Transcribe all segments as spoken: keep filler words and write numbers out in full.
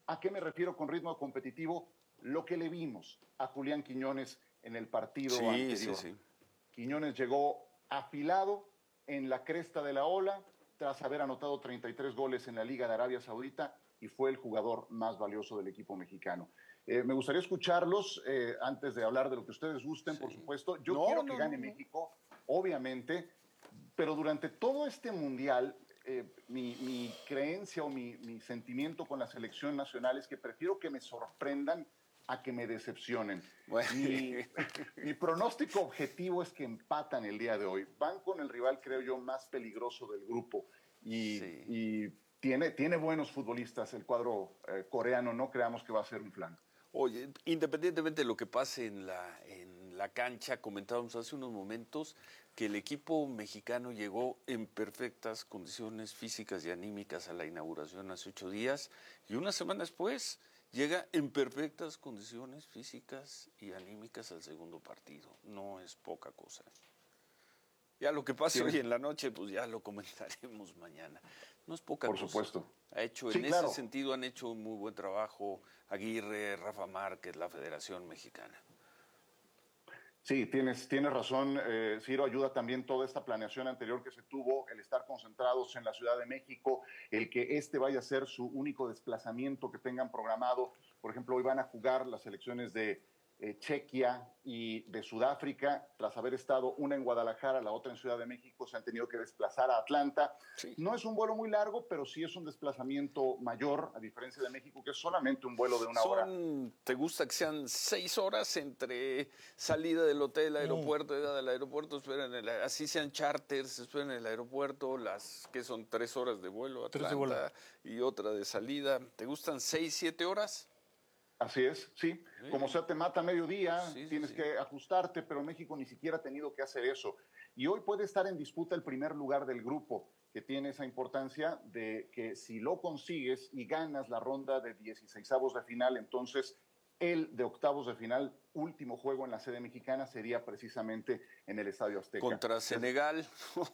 ¿A qué me refiero con ritmo competitivo? Lo que le vimos a Julián Quiñones en el partido sí, anterior. Sí, sí. Quiñones llegó afilado en la cresta de la ola tras haber anotado treinta y tres goles en la Liga de Arabia Saudita y fue el jugador más valioso del equipo mexicano. Eh, me gustaría escucharlos eh, antes de hablar de lo que ustedes gusten, sí. Por supuesto. Yo no, quiero no, que gane no, no. México, obviamente, pero durante todo este mundial, eh, mi, mi creencia o mi, mi sentimiento con la selección nacional es que prefiero que me sorprendan a que me decepcionen. Bueno. Mi, mi pronóstico objetivo es que empatan el día de hoy. Van con el rival, creo yo, más peligroso del grupo. Y, sí. y tiene, tiene buenos futbolistas el cuadro eh, coreano. No creamos que va a ser un flan. Oye, independientemente de lo que pase en la, en la cancha, comentábamos hace unos momentos que el equipo mexicano llegó en perfectas condiciones físicas y anímicas a la inauguración hace ocho días y una semana después llega en perfectas condiciones físicas y anímicas al segundo partido. No es poca cosa. Ya lo que pase hoy en la noche, pues ya lo comentaremos mañana. No es poca Por cosa. Por supuesto. Ha hecho, sí, en claro. ese sentido han hecho un muy buen trabajo Aguirre, Rafa Márquez, la Federación Mexicana. Sí, tienes, tienes razón, eh, Ciro, ayuda también toda esta planeación anterior que se tuvo, el estar concentrados en la Ciudad de México, el que este vaya a ser su único desplazamiento que tengan programado. Por ejemplo, hoy van a jugar las selecciones de eh, Chequia y de Sudáfrica, tras haber estado una en Guadalajara, la otra en Ciudad de México, se han tenido que desplazar a Atlanta. Sí. No es un vuelo muy largo, pero sí es un desplazamiento mayor, a diferencia de México, que es solamente un vuelo de una Son, hora. ¿Te gusta que sean seis horas entre salida del hotel, aeropuerto, mm. del aeropuerto, esperan el, así sean charters, esperan en el aeropuerto, las que son tres horas de vuelo a Atlanta de vuelo. Y otra de salida? ¿Te gustan seis, siete horas? Así es, sí. sí. Como sea, te mata a mediodía, sí, tienes sí, sí. que ajustarte, pero México ni siquiera ha tenido que hacer eso. Y hoy puede estar en disputa el primer lugar del grupo, que tiene esa importancia de que si lo consigues y ganas la ronda de dieciseisavos de final, entonces el de octavos de final, último juego en la sede mexicana, sería precisamente en el Estadio Azteca. ¿Contra Senegal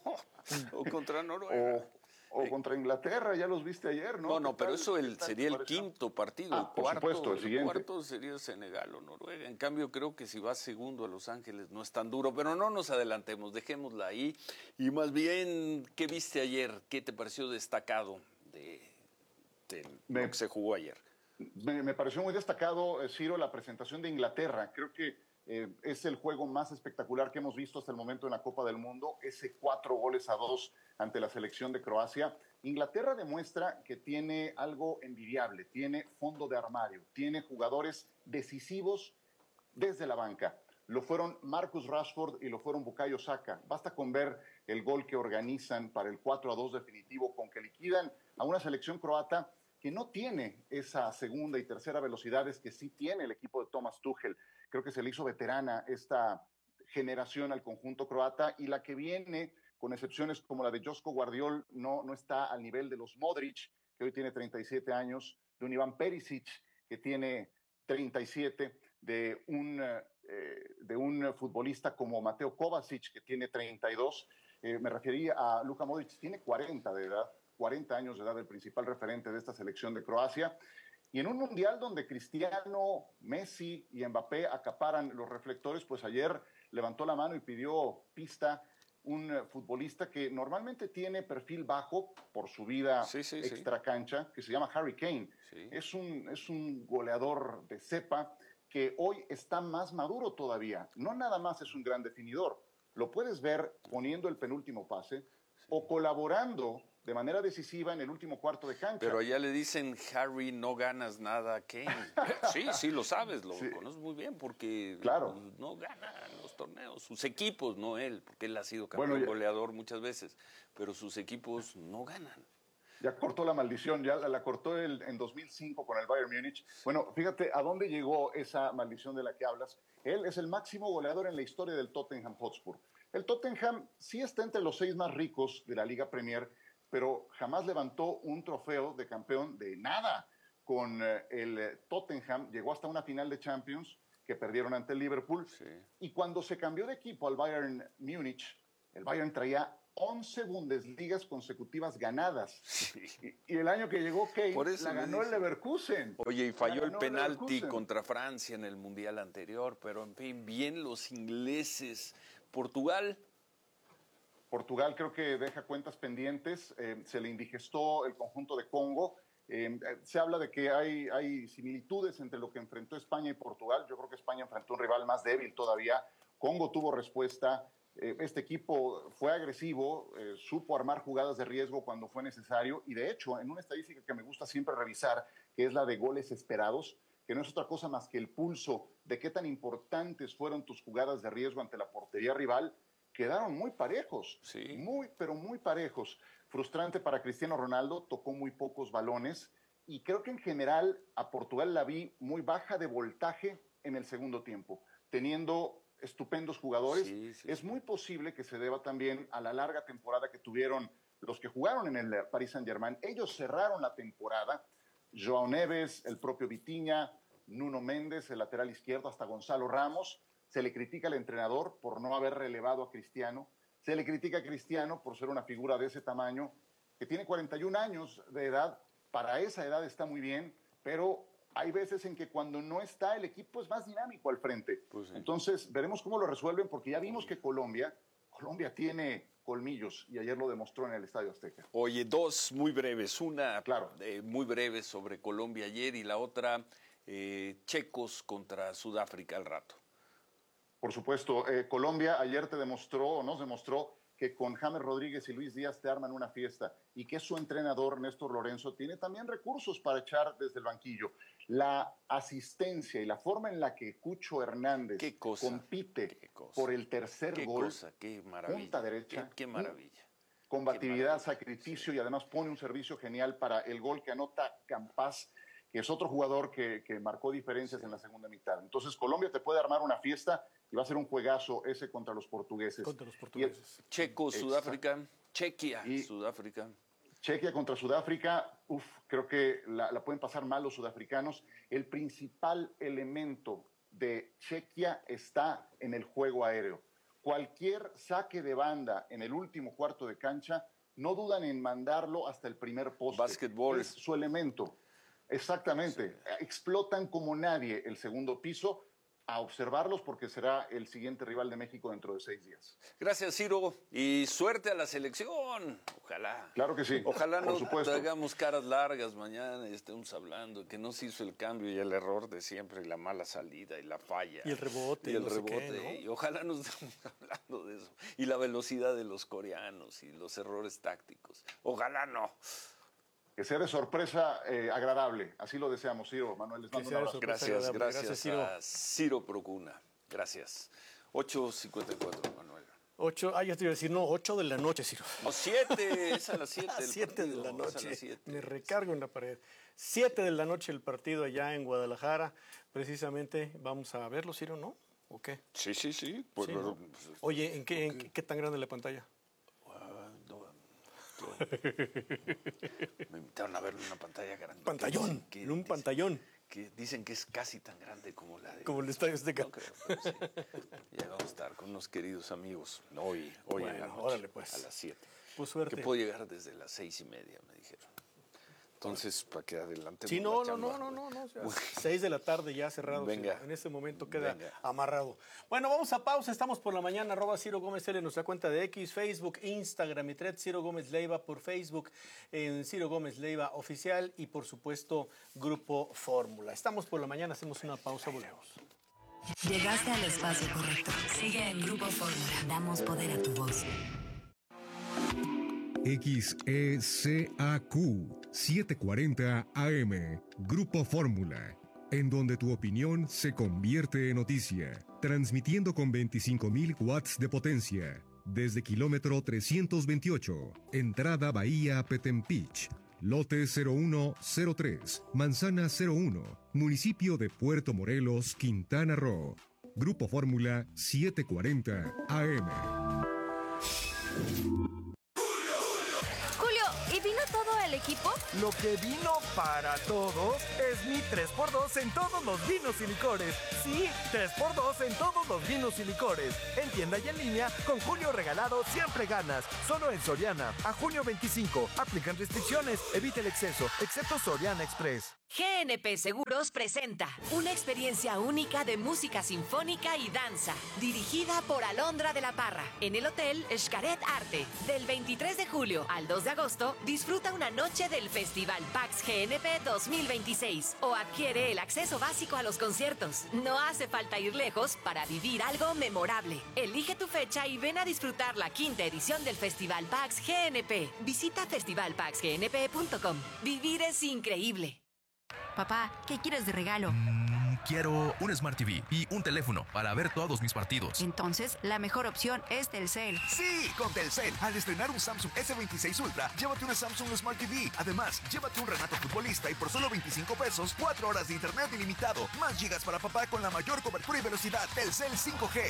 o contra Noruega? O... O contra Inglaterra, ya los viste ayer, ¿no? No, no, pero eso el, sería el quinto partido. Ah, el cuarto, por supuesto, el, el siguiente. cuarto sería Senegal o Noruega. En cambio, creo que si vas segundo a Los Ángeles no es tan duro. Pero no nos adelantemos, dejémosla ahí. Y más bien, ¿qué viste ayer? ¿Qué te pareció destacado de, de me, lo que se jugó ayer? Me, me pareció muy destacado, Ciro, la presentación de Inglaterra. Creo que eh, es el juego más espectacular que hemos visto hasta el momento en la Copa del Mundo. Ese cuatro goles a dos ante la selección de Croacia. Inglaterra demuestra que tiene algo envidiable, tiene fondo de armario, tiene jugadores decisivos desde la banca. Lo fueron Marcus Rashford y lo fueron Bukayo Saka. Basta con ver el gol que organizan para el cuatro a dos definitivo, con que liquidan a una selección croata que no tiene esa segunda y tercera velocidades que sí tiene el equipo de Thomas Tuchel. Creo que se le hizo veterana esta generación al conjunto croata, y la que viene, con excepciones como la de Josko Guardiol, no, no está al nivel de los Modric, que hoy tiene treinta y siete años, de un Iván Perisic, que tiene treinta y siete, de un, eh, de un futbolista como Mateo Kovacic, que tiene treinta y dos. Eh, me refería a Luka Modric, tiene cuarenta de edad, cuarenta años de edad, el principal referente de esta selección de Croacia. Y en un mundial donde Cristiano, Messi y Mbappé acaparan los reflectores, pues ayer levantó la mano y pidió pista un futbolista que normalmente tiene perfil bajo por su vida sí, sí, extracancha, sí. que se llama Harry Kane. Sí. Es un, es un goleador de cepa que hoy está más maduro todavía. No nada más es un gran definidor. Lo puedes ver poniendo el penúltimo pase sí. o colaborando de manera decisiva en el último cuarto de cancha. Pero allá le dicen, Harry, no ganas nada, Kane. Sí, sí, lo sabes, lo sí. conoces muy bien, porque claro. no gana los torneos. Sus equipos, no él, porque él ha sido campeón bueno, ya, goleador muchas veces, pero sus equipos no ganan. Ya cortó la maldición, ya la, la cortó el, en dos mil cinco con el Bayern Múnich. Bueno, fíjate a dónde llegó esa maldición de la que hablas. Él es el máximo goleador en la historia del Tottenham Hotspur. El Tottenham sí está entre los seis más ricos de la Liga Premier, pero jamás levantó un trofeo de campeón de nada. Con eh, el Tottenham llegó hasta una final de Champions que perdieron ante el Liverpool. Sí. Y cuando se cambió de equipo al Bayern Múnich, el Bayern traía once Bundesligas consecutivas ganadas. Sí. Y, y el año que llegó Kane, la ganó el Leverkusen. Oye, y falló el penalti el contra Francia en el Mundial anterior, pero en fin, bien los ingleses. Portugal. Portugal creo que deja cuentas pendientes, eh, se le indigestó el conjunto de Congo. Eh, se habla de que hay, hay similitudes entre lo que enfrentó España y Portugal. Yo creo que España enfrentó un rival más débil todavía. Congo tuvo respuesta. Eh, este equipo fue agresivo, eh, supo armar jugadas de riesgo cuando fue necesario y de hecho en una estadística que me gusta siempre revisar, que es la de goles esperados, que no es otra cosa más que el pulso de qué tan importantes fueron tus jugadas de riesgo ante la portería rival, quedaron muy parejos, sí. muy pero muy parejos. Frustrante para Cristiano Ronaldo, tocó muy pocos balones y creo que en general a Portugal la vi muy baja de voltaje en el segundo tiempo, teniendo estupendos jugadores. Sí, sí, es sí. muy posible que se deba también a la larga temporada que tuvieron los que jugaron en el Paris Saint-Germain. Ellos cerraron la temporada. Joao Neves, el propio Vitinha, Nuno Méndez, el lateral izquierdo, hasta Gonzalo Ramos. Se le critica al entrenador por no haber relevado a Cristiano. Se le critica a Cristiano por ser una figura de ese tamaño, que tiene cuarenta y un años de edad. Para esa edad está muy bien, pero hay veces en que cuando no está el equipo es más dinámico al frente. Pues sí. Entonces, veremos cómo lo resuelven, porque ya vimos que Colombia, Colombia tiene colmillos, y ayer lo demostró en el Estadio Azteca. Oye, dos muy breves. Una claro. eh, muy breve sobre Colombia ayer y la otra eh, checos contra Sudáfrica al rato. Por supuesto, eh, Colombia ayer te demostró, o nos demostró, que con James Rodríguez y Luis Díaz te arman una fiesta y que su entrenador, Néstor Lorenzo, tiene también recursos para echar desde el banquillo. La asistencia y la forma en la que Cucho Hernández qué cosa, compite qué cosa, por el tercer qué gol, cosa, qué maravilla, punta derecha, qué, qué maravilla. Combatividad, qué maravilla, sacrificio sí. Y además pone un servicio genial para el gol que anota Campas, que es otro jugador que, que marcó diferencias sí. en la segunda mitad. Entonces Colombia te puede armar una fiesta y va a ser un juegazo ese contra los portugueses. Contra los portugueses. El, Checo, Sudáfrica, Chequia, y Sudáfrica. Chequia contra Sudáfrica, uf, creo que la, la pueden pasar mal los sudafricanos. El principal elemento de Chequia está en el juego aéreo. Cualquier saque de banda en el último cuarto de cancha, no dudan en mandarlo hasta el primer poste. Básquetbol. Es su elemento. Exactamente. Sí. Explotan como nadie el segundo piso. A observarlos porque será el siguiente rival de México dentro de seis días. Gracias, Ciro, y suerte a la selección. Ojalá. Claro que sí. Ojalá no hagamos caras largas mañana y estemos hablando que no se hizo el cambio y el error de siempre, y la mala salida y la falla. Y el rebote. Y el no rebote. Sé qué, ¿no? Y ojalá no estemos hablando de eso. Y la velocidad de los coreanos y los errores tácticos. Ojalá no. Que sea de sorpresa eh, agradable. Así lo deseamos, Ciro. Manuel, les mando un abrazo. Gracias, gracias, gracias Ciro. a Ciro Procuna. Gracias. ocho cincuenta y cuatro, Manuel. ocho, ah, ya te iba a decir, no, ocho de la noche, Ciro. O siete, es a las siete. A siete de la noche. siete. Me recargo en la pared. siete de la noche el partido allá en Guadalajara. Precisamente, vamos a verlo, Ciro, ¿no? ¿O qué? Sí, sí, sí. Pues, sí pero, ¿no? pues, Oye, ¿en qué, okay. en qué tan grande es la pantalla? Me invitaron a verlo en una pantalla grande. Pantallón, que, en un dicen, pantallón. Que dicen que es casi tan grande como la de... Como el Estadio Azteca. No creo, pero sí. Ya vamos a estar con unos queridos amigos hoy, hoy bueno, en la noche, órale pues. a las siete. Pues suerte. Que puedo llegar desde las seis y media, me dijeron. Entonces, para que adelante. Sí, no, no, no, no, no, no. O sea, seis de la tarde ya cerrado. Venga. En este momento queda Venga. amarrado. Bueno, vamos a pausa. Estamos por la mañana. Arroba Ciro Gómez L en nuestra cuenta de X, Facebook, Instagram y Thread. Ciro Gómez Leiva por Facebook, en Ciro Gómez Leiva Oficial y, por supuesto, Grupo Fórmula. Estamos por la mañana. Hacemos una pausa. Volvemos. Llegaste al espacio correcto. Sigue en Grupo Fórmula. Damos poder a tu voz. X E C A Q setecientos cuarenta A M, Grupo Fórmula, en donde tu opinión se convierte en noticia, transmitiendo con veinticinco mil watts de potencia, desde kilómetro trescientos veintiocho, entrada Bahía Petempich, lote cero uno cero tres, manzana cero uno, municipio de Puerto Morelos, Quintana Roo. Grupo Fórmula setecientos cuarenta A M. ¿Y vino todo el equipo? Lo que vino para todos es mi tres por dos en todos los vinos y licores. Sí, tres por dos en todos los vinos y licores. En tienda y en línea, con Julio regalado siempre ganas. Solo en Soriana. A junio veinticinco. Aplican restricciones. Evita el exceso. Excepto Soriana Express. G N P Seguros presenta una experiencia única de música sinfónica y danza, dirigida por Alondra de la Parra, en el Hotel Xcaret Arte. Del veintitrés de julio al dos de agosto, disfruta una noche del Festival Pax G N P dos mil veintiséis o adquiere el acceso básico a los conciertos. No hace falta ir lejos para vivir algo memorable. Elige tu fecha y ven a disfrutar la quinta edición del Festival Pax G N P. Visita festival pax g n p punto com. Vivir es increíble. Papá, ¿qué quieres de regalo? Mm, quiero un Smart T V y un teléfono para ver todos mis partidos. Entonces, la mejor opción es Telcel. Sí, con Telcel. Al estrenar un Samsung S veintiséis Ultra, llévate una Samsung Smart T V. Además, llévate un Renato Futbolista y por solo veinticinco pesos, cuatro horas de internet ilimitado. Más gigas para papá con la mayor cobertura y velocidad. Telcel cinco G.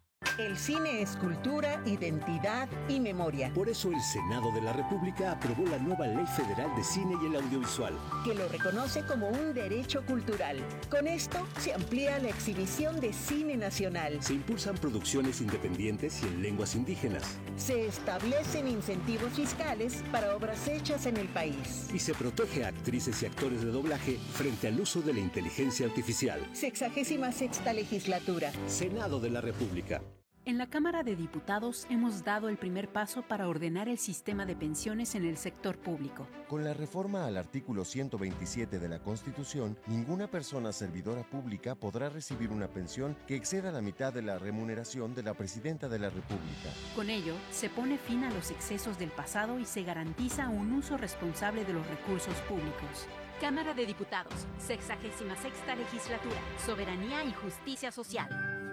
El cine es cultura, identidad y memoria. Por eso el Senado de la República aprobó la nueva Ley Federal de Cine y el Audiovisual, que lo reconoce como un derecho cultural. Con esto se amplía la exhibición de cine nacional. Se impulsan producciones independientes y en lenguas indígenas. Se establecen incentivos fiscales para obras hechas en el país. Y se protege a actrices y actores de doblaje frente al uso de la inteligencia artificial. Sexagésima sexta legislatura. Senado de la República. En la Cámara de Diputados hemos dado el primer paso para ordenar el sistema de pensiones en el sector público. Con la reforma al artículo ciento veintisiete de la Constitución, ninguna persona servidora pública podrá recibir una pensión que exceda la mitad de la remuneración de la Presidenta de la República. Con ello, se pone fin a los excesos del pasado y se garantiza un uso responsable de los recursos públicos. Cámara de Diputados, sexagésima sexta legislatura, soberanía y justicia social.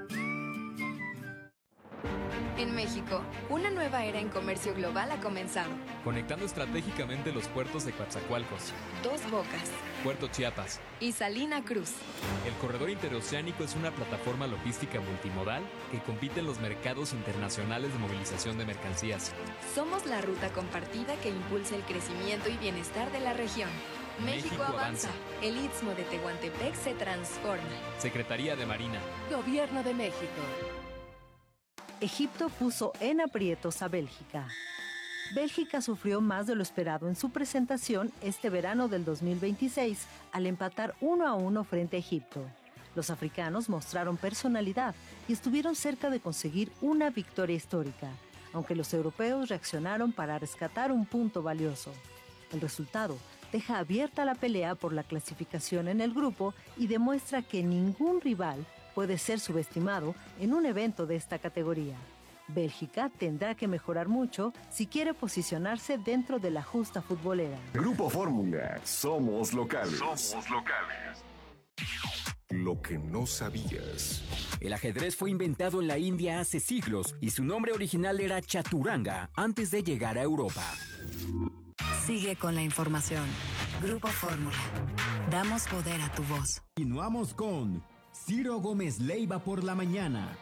En México, una nueva era en comercio global ha comenzado. Conectando estratégicamente los puertos de Coatzacoalcos, Dos Bocas, Puerto Chiapas y Salina Cruz. El corredor interoceánico es una plataforma logística multimodal que compite en los mercados internacionales de movilización de mercancías. Somos la ruta compartida que impulsa el crecimiento y bienestar de la región. México, México avanza. avanza. El Istmo de Tehuantepec se transforma. Secretaría de Marina. Gobierno de México. Egipto puso en aprietos a Bélgica. Bélgica sufrió más de lo esperado en su presentación este verano del dos mil veintiséis al empatar uno a uno frente a Egipto. Los africanos mostraron personalidad y estuvieron cerca de conseguir una victoria histórica, aunque los europeos reaccionaron para rescatar un punto valioso. El resultado deja abierta la pelea por la clasificación en el grupo y demuestra que ningún rival puede ser subestimado en un evento de esta categoría. Bélgica tendrá que mejorar mucho si quiere posicionarse dentro de la justa futbolera. Grupo Fórmula, somos locales. Somos locales. Lo que no sabías. El ajedrez fue inventado en la India hace siglos y su nombre original era Chaturanga antes de llegar a Europa. Sigue con la información. Grupo Fórmula. Damos poder a tu voz. Continuamos con Ciro Gómez Leiva por la mañana.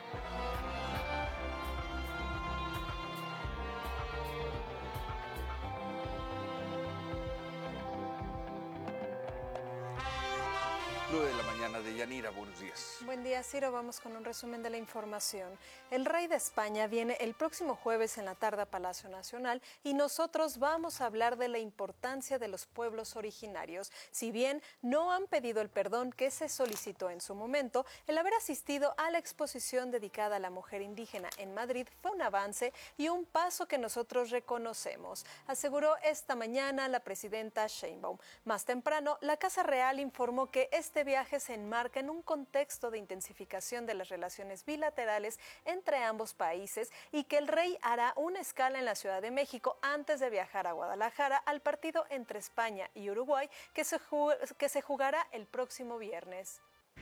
nueve de la mañana de Yanira, buenos días. Buen día, Ciro. Vamos con un resumen de la información. El rey de España viene el próximo jueves en la tarde a Palacio Nacional y nosotros vamos a hablar de la importancia de los pueblos originarios. Si bien no han pedido el perdón que se solicitó en su momento, el haber asistido a la exposición dedicada a la mujer indígena en Madrid fue un avance y un paso que nosotros reconocemos, aseguró esta mañana la presidenta Sheinbaum. Más temprano, la Casa Real informó que este viaje se enmarca en un contexto de intensificación de las relaciones bilaterales entre ambos países y que el rey hará una escala en la Ciudad de México antes de viajar a Guadalajara al partido entre España y Uruguay que se, que se jugará el próximo viernes.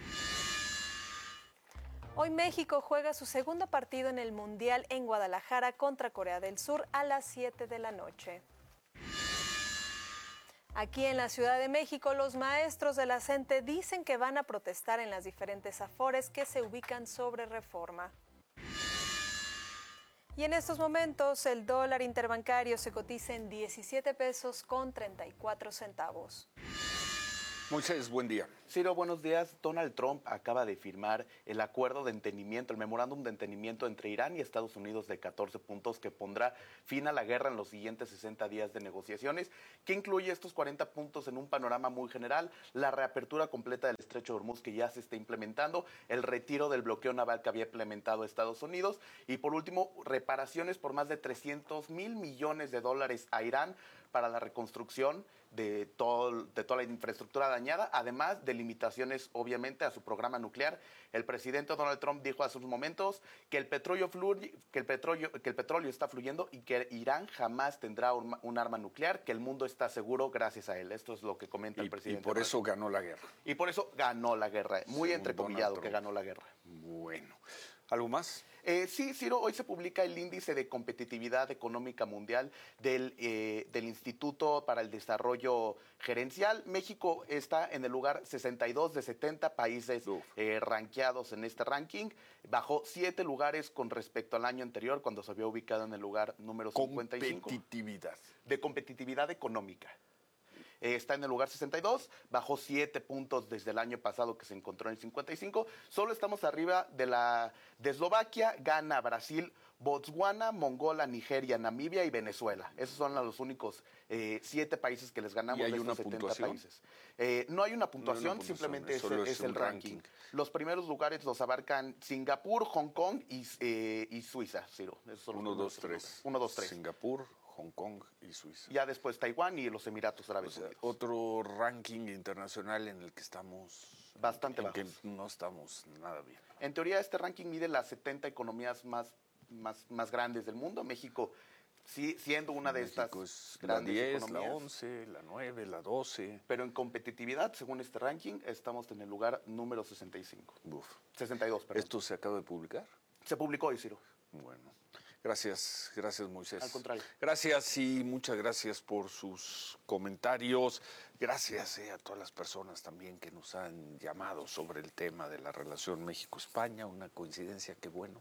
Hoy México juega su segundo partido en el Mundial en Guadalajara contra Corea del Sur a las siete de la noche. Aquí en la Ciudad de México, los maestros de la CENTE dicen que van a protestar en las diferentes afores que se ubican sobre Reforma. Y en estos momentos el dólar interbancario se cotiza en diecisiete pesos con treinta y cuatro centavos. Moisés, buen día. Ciro, buenos días. Donald Trump acaba de firmar el acuerdo de entendimiento, el memorándum de entendimiento entre Irán y Estados Unidos de catorce puntos que pondrá fin a la guerra en los siguientes sesenta días de negociaciones, que incluye estos cuarenta puntos en un panorama muy general, la reapertura completa del Estrecho de Hormuz que ya se está implementando, el retiro del bloqueo naval que había implementado Estados Unidos y por último, reparaciones por más de trescientos mil millones de dólares a Irán para la reconstrucción de, todo, de toda la infraestructura dañada, además de limitaciones, obviamente, a su programa nuclear. El presidente Donald Trump dijo hace unos momentos que el petróleo, fluye, que el petróleo, que el petróleo está fluyendo y que Irán jamás tendrá un, un arma nuclear, que el mundo está seguro gracias a él. Esto es lo que comenta y, el presidente. Y por eso ganó la guerra. Y por eso ganó la guerra. Muy Según entrecomillado que ganó la guerra. Bueno. ¿Algo más? Eh, sí, Ciro, hoy se publica el índice de competitividad económica mundial del, eh, del Instituto para el Desarrollo Gerencial. México está en el lugar sesenta y dos de setenta países eh, rankeados en este ranking. Bajó siete lugares con respecto al año anterior, cuando se había ubicado en el lugar número cincuenta y cinco. Competitividad. De competitividad económica. Eh, está en el lugar sesenta y dos, bajó siete puntos desde el año pasado que se encontró en el cincuenta y cinco. Solo estamos arriba de la de Eslovaquia, Ghana, Brasil, Botswana, Mongolia, Nigeria, Namibia y Venezuela. Esos son los únicos eh, siete países que les ganamos ¿Y hay de una estos setenta puntuación? países. Eh, no hay una puntuación, No hay una puntuación, simplemente es, solo es es el un ranking. ranking. Los primeros lugares los abarcan Singapur, Hong Kong y, eh, y Suiza, Ciro. Esos son los Uno, dos, primeros tres. lugares. Uno, dos, tres. Singapur, Hong Kong y Suiza. Ya después Taiwán y los Emiratos Árabes O sea, Unidos. otro ranking internacional en el que estamos bastante en que bajos. no estamos nada bien. En teoría, este ranking mide las setenta economías más, más, más grandes del mundo. México, sí, siendo una de México estas es la grandes diez, economías. la once, la nueve, la doce. Pero en competitividad, según este ranking, estamos en el lugar número sesenta y cinco. Uf. sesenta y dos, perdón. ¿Esto se acaba de publicar? Se publicó hoy, Ciro. Bueno. Gracias, gracias Moisés. Al contrario. Gracias y muchas gracias por sus comentarios. Gracias eh, a todas las personas también que nos han llamado sobre el tema de la relación México-España. Una coincidencia que, bueno,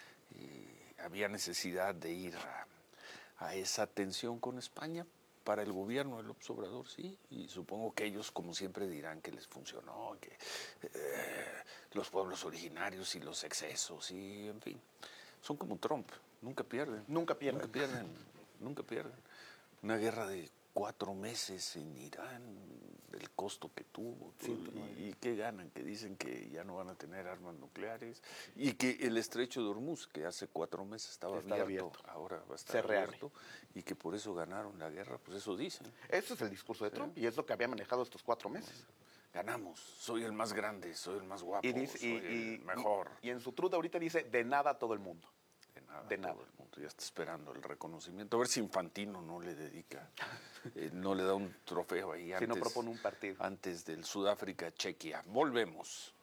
eh, había necesidad de ir a, a esa tensión con España. Para el gobierno del López Obrador, sí, y supongo que ellos, como siempre, dirán que les funcionó, que eh, los pueblos originarios y los excesos, y en fin, son como Trump, nunca pierden. Nunca pierden. Nunca pierden, nunca pierden. Una guerra de cuatro meses en Irán, el costo que tuvo, todo, sí, y, y qué ganan, que dicen que ya no van a tener armas nucleares, y que el estrecho de Hormuz, que hace cuatro meses estaba, estaba abierto, abierto, ahora va a estar Se abierto, y que por eso ganaron la guerra, pues eso dicen. Ese es el discurso de Trump, ¿sí? Y es lo que había manejado estos cuatro meses. Ganamos, soy el más grande, soy el más guapo, y dice, soy y, el y, mejor. Y, y en su truth ahorita dice, de nada a todo el mundo. De nada, de nada. Todo el mundo ya está esperando el reconocimiento. A ver si Infantino no le dedica, eh, no le da un trofeo ahí antes, si no propone un partido. Antes del Sudáfrica-Chequia. Volvemos.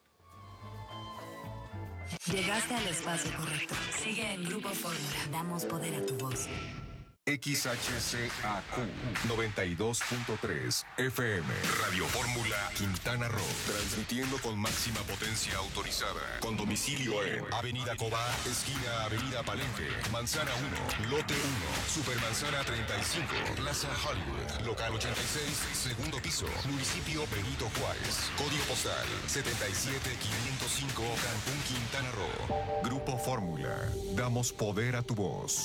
Llegaste al espacio correcto. Sigue en Grupo Fórmula. Damos poder a tu voz. X H C A Q noventa y dos punto tres F M Radio Fórmula Quintana Roo, transmitiendo con máxima potencia autorizada, con domicilio en Avenida Cobá, esquina Avenida Palenque, Manzana uno, Lote uno, Supermanzana treinta y cinco, Plaza Hollywood, Local ochenta y seis, segundo piso, Municipio Benito Juárez, Código postal setenta y siete quinientos cinco, Cancún, Quintana Roo. Grupo Fórmula, damos poder a tu voz.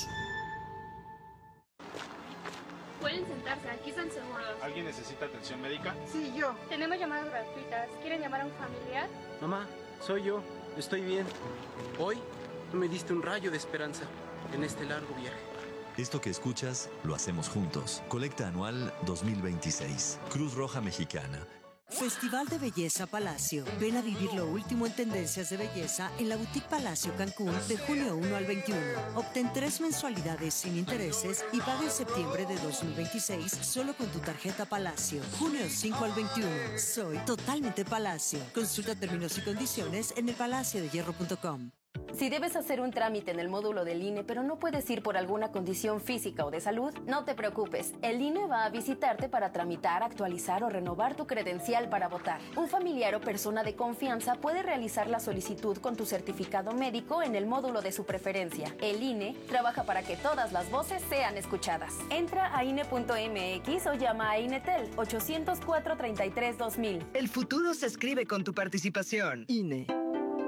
Pueden sentarse, aquí están seguros. ¿Alguien necesita atención médica? Sí, yo. Tenemos llamadas gratuitas. ¿Quieren llamar a un familiar? Mamá, soy yo. Estoy bien. Hoy me diste un rayo de esperanza en este largo viaje. Esto que escuchas, lo hacemos juntos. Colecta anual dos mil veintiséis. Cruz Roja Mexicana. Festival de Belleza Palacio. Ven a vivir lo último en tendencias de belleza en la Boutique Palacio Cancún de junio uno al veintiuno. Obtén tres mensualidades sin intereses y paga en septiembre de dos mil veintiséis solo con tu tarjeta Palacio. junio cinco al veintiuno. Soy totalmente Palacio. Consulta términos y condiciones en el palacio de hierro punto com. Si debes hacer un trámite en el módulo del I N E, pero no puedes ir por alguna condición física o de salud, no te preocupes. El I N E va a visitarte para tramitar, actualizar o renovar tu credencial para votar. Un familiar o persona de confianza puede realizar la solicitud con tu certificado médico en el módulo de su preferencia. El I N E trabaja para que todas las voces sean escuchadas. Entra a I N E punto M X o llama a INETEL ochocientos cuatro, treinta y tres, dos mil. El futuro se escribe con tu participación. I N E.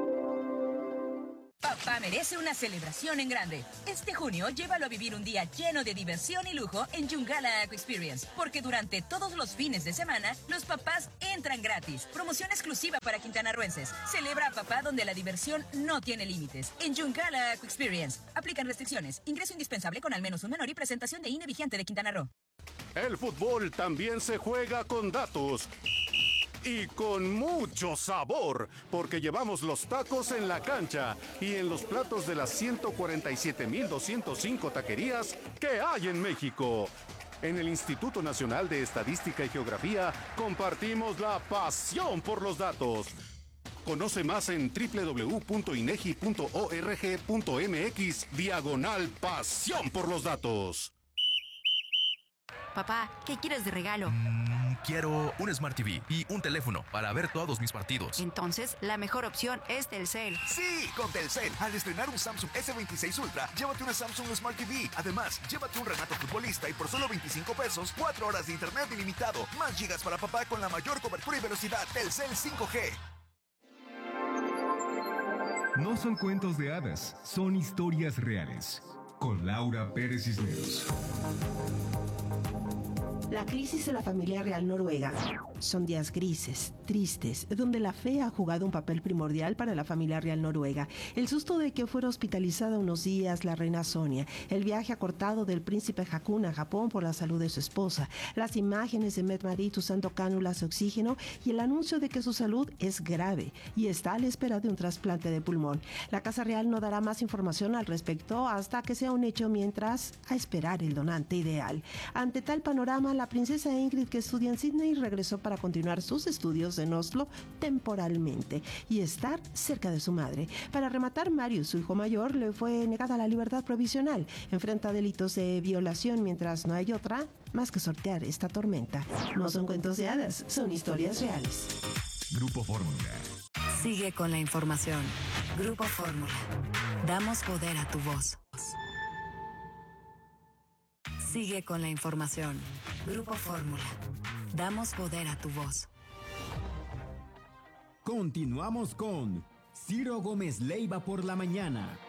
Papá merece una celebración en grande. Este junio, llévalo a vivir un día lleno de diversión y lujo en Yungala Aqua Experience, porque durante todos los fines de semana, los papás entran gratis. Promoción exclusiva para quintanarruenses. Celebra a papá donde la diversión no tiene límites. En Yungala Aqua Experience. Aplican restricciones. Ingreso indispensable con al menos un menor y presentación de I N E vigente de Quintana Roo. El fútbol también se juega con datos. Y con mucho sabor, porque llevamos los tacos en la cancha y en los platos de las ciento cuarenta y siete mil doscientos cinco taquerías que hay en México. En el Instituto Nacional de Estadística y Geografía compartimos la pasión por los datos. Conoce más en doble u doble u doble u punto inegi punto org punto mx diagonal pasión por los datos. Papá, ¿qué quieres de regalo? Mm, quiero un Smart T V y un teléfono para ver todos mis partidos. Entonces, la mejor opción es Telcel. Sí, con Telcel. Al estrenar un Samsung ese veintiséis Ultra, llévate una Samsung Smart T V. Además, llévate un Renato Futbolista y por solo veinticinco pesos, cuatro horas de internet ilimitado. Más gigas para papá con la mayor cobertura y velocidad. Telcel cinco G. No son cuentos de hadas, son historias reales. Con Laura Pérez Cisneros. La crisis de la familia real noruega. Son días grises, tristes, donde la fe ha jugado un papel primordial para la familia real noruega. El susto de que fuera hospitalizada unos días la reina Sonia, el viaje acortado del príncipe Haakon a Japón por la salud de su esposa, las imágenes de Mette-Marit usando cánulas de oxígeno y el anuncio de que su salud es grave y está a la espera de un trasplante de pulmón. La Casa Real no dará más información al respecto hasta que sea un hecho, mientras a esperar el donante ideal. Ante tal panorama, la princesa Ingrid, que estudia en Sydney, regresó para continuar sus estudios en Oslo temporalmente y estar cerca de su madre. Para rematar, Marius, su hijo mayor, le fue negada la libertad provisional. Enfrenta delitos de violación, mientras no hay otra más que sortear esta tormenta. No son cuentos de hadas, son historias reales. Grupo Fórmula. Sigue con la información. Grupo Fórmula. Damos poder a tu voz. Sigue con la información. Grupo Fórmula. Damos poder a tu voz. Continuamos con Ciro Gómez Leiva por la mañana.